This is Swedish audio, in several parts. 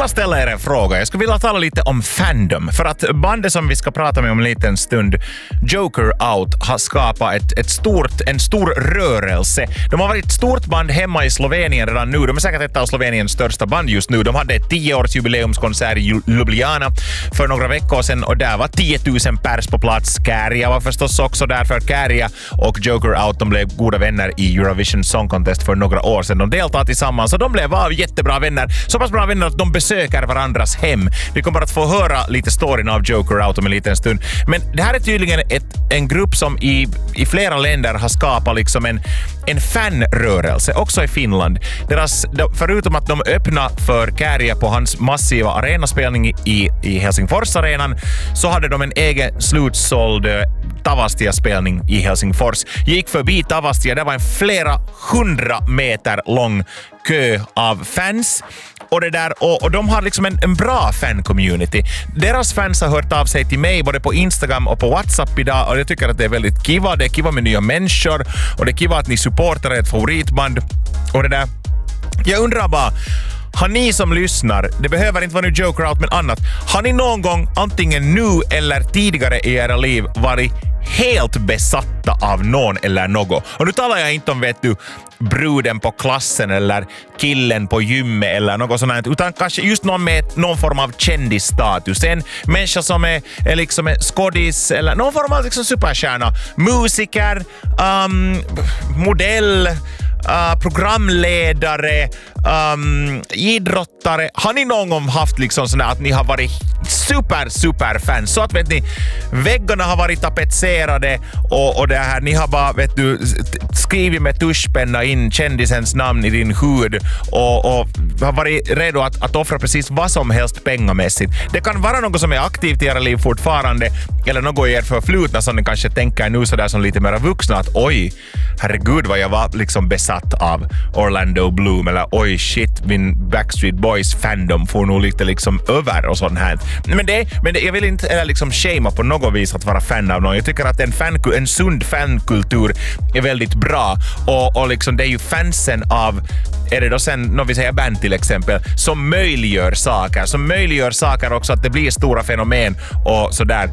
vilja ställa er en fråga. Jag skulle vilja tala lite om fandom. För att bandet som vi ska prata med om en liten stund, Joker Out, har skapat en stor rörelse. De har varit ett stort band hemma i Slovenien redan nu. De är säkert ett av Sloveniens största band just nu. De hade ett 10-årsjubileumskonsert i Ljubljana för några veckor sedan och där var 10 000 pers på plats. Käärijä var förstås också där, för Käärijä och Joker Out, de blev goda vänner i Eurovision Song Contest för några år sedan. De deltade tillsammans och de blev jättebra vänner. Så pass bra vänner att de besöker varandras hem. Vi kommer att få höra lite storyn av Joker Out om en liten stund. Men det här är tydligen en grupp som i flera länder har skapat liksom en fanrörelse, också i Finland. Förutom att de öppna för Käärijä på hans massiva arenaspelning i Helsingfors-arenan, så hade de en egen slutsåld Tavastia-spelning i Helsingfors. Gick förbi Tavastia, det var en flera 100 meter lång kö av fans. Och de har liksom en bra fan-community. Deras fans har hört av sig till mig både på Instagram och på WhatsApp idag, och jag tycker att det är väldigt kiva. Det är kiva med nya människor och det är kiva att ni supportar ett favoritband. Och det där. Jag undrar bara, har ni som lyssnar, det behöver inte vara nu Joker Out men annat, har ni någon gång antingen nu eller tidigare i era liv varit helt besatta av någon eller något? Och nu talar jag inte om, vet du, bruden på klassen eller killen på gymmet eller något sånt, utan kanske just någon med någon form av kändisstatus. En människa som är liksom en skådis eller någon form av liksom superstjärna, musiker, modell, programledare, idrottare. Har ni någon gång haft liksom sådär att ni har varit super fans, så att vet ni, väggarna har varit tapetserade och det här, ni har bara, vet du, skrivit med tuschpenna in kändisens namn i din hud och har varit redo att offra precis vad som helst pengamässigt. Det kan vara något som är aktivt i era liv fortfarande eller något i er förflutna som ni kanske tänker nu sådär som lite mer vuxna att oj, herregud vad jag var liksom besatt av Orlando Bloom, eller oj shit, min Backstreet Boys fandom får nog lite liksom över och sånt här. Men jag vill inte liksom shama på något vis att vara fan av någon. Jag tycker att en sund fankultur är väldigt bra och liksom det är ju fansen av, är det då sen när vi säger band till exempel, som möjliggör saker också, att det blir stora fenomen och sådär.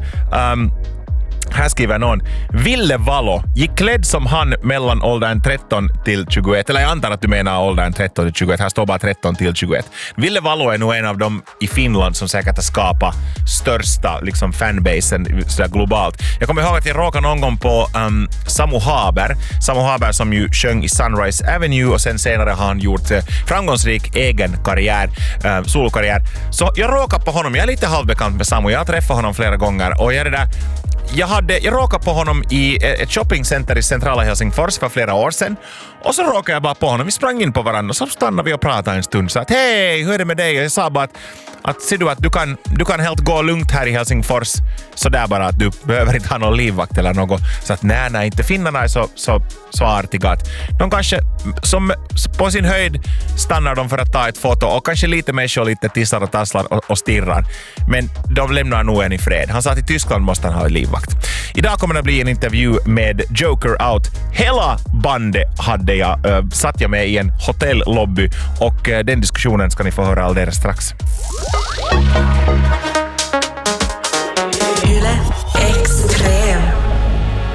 Här skriver någon: Ville Valo gick klädd som han mellan åldern 13 till 21. Eller jag antar att du menar åldern 13 till 21. Här står bara 13 till 21. Ville Valo är nog en av dem i Finland som säkert har skapat största liksom fanbasen sådär globalt. Jag kommer ihåg att jag råkade någon gång på Samu Haber som ju sjöng i Sunrise Avenue och sen senare har han gjort framgångsrik egen karriär, solokarriär. Så jag råkade på honom. Jag är lite halvbekant med Samu. Jag har träffat honom flera gånger och jag råkade på honom i ett shoppingcenter i centrala Helsingfors för flera år sedan. Och så råkade jag bara på honom. Vi sprang in på varandra och så stannade vi och pratade en stund. Så att hej, hur är det med dig? Och jag sa bara att ser du att du kan helt gå lugnt här i Helsingfors. Så där bara att du behöver inte ha någon livvakt eller något. Så att nej, inte finnarna är så artiga att de kanske som på sin höjd stannar de för att ta ett foto och kanske lite människor lite tissar och tasslar och stirrar. Men de lämnar nog en i fred. Han sa att i Tyskland måste han ha en livvakt. Idag kommer det bli en intervju med Joker Out. Hela bandet satt jag med i en hotellobby och den diskussionen ska ni få höra alldeles strax.